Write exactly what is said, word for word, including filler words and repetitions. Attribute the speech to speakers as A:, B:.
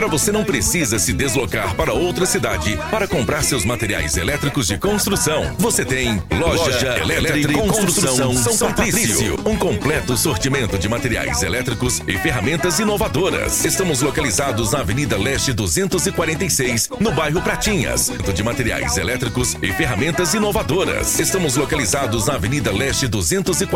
A: Agora você não precisa se deslocar para outra cidade para comprar seus materiais elétricos de construção. Você tem Loja Elétrica e Construção São Patrício. Um completo sortimento de materiais elétricos e ferramentas inovadoras. Estamos localizados na Avenida Leste duzentos e quarenta e seis, no bairro Pratinhas. De materiais elétricos e ferramentas inovadoras. Estamos localizados na Avenida Leste duzentos e quarenta e seis.